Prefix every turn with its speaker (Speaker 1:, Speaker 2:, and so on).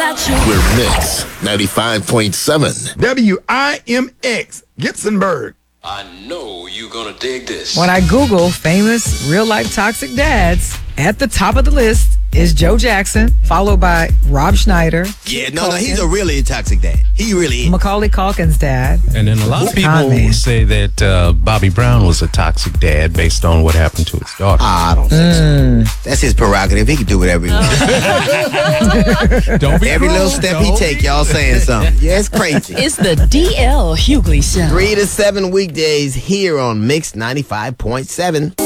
Speaker 1: got you.
Speaker 2: We're Mix 95.7.
Speaker 3: WIMX, Gibsonburg.
Speaker 4: I know you're gonna dig this.
Speaker 5: When I Google famous real-life toxic dads, at the top of the list is Joe Jackson, followed by Rob Schneider.
Speaker 6: Yeah, no, he's a really toxic dad. He really is.
Speaker 5: Macaulay Culkin's dad.
Speaker 7: And then a lot of people
Speaker 5: Conman.
Speaker 7: say that Bobby Brown was a toxic dad based on what happened to his daughter.
Speaker 6: I don't think so. That's his prerogative. He can do whatever he wants.
Speaker 7: Don't be
Speaker 6: Every
Speaker 7: cruel,
Speaker 6: little step
Speaker 7: Joe.
Speaker 6: he take, y'all saying something. Yeah, it's crazy.
Speaker 1: It's the DL Hughley Show.
Speaker 6: 3 to 7 weekdays here on Mix 95.7.